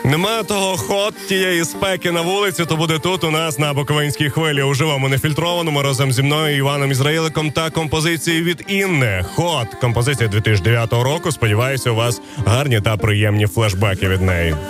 Нема того ход, тієї спеки на вулиці, то буде тут у нас на Буковинській хвилі. У живому нефільтрованому разом зі мною Іваном Ізраїликом та композиції від Інни. Ход. Композиція 2009 року. Сподіваюся, у вас гарні та приємні флешбеки від неї.